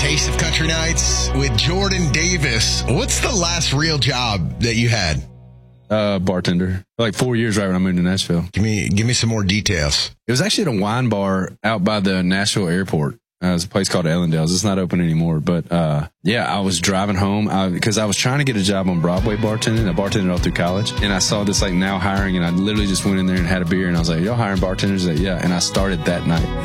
Taste of Country Nights with Jordan Davis. What's the last real job that you had? Bartender. Like 4 years right when I moved to Nashville. Give me some more details. It was actually at a wine bar out by the Nashville airport. There's a place called Ellendale's. It's not open anymore. But, I was driving home because I was trying to get a job on Broadway bartending. I bartended all through college. And I saw this like now hiring, and I literally just went in there and had a beer. And I was like, y'all hiring bartenders? Like, yeah. And I started that night.